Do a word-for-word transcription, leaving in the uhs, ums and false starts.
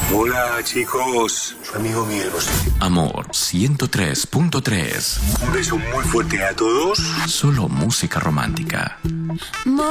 Hola, chicos. Su amigo Miguel Bosé. Amor ciento tres punto tres. Un beso muy fuerte a todos. Solo música romántica.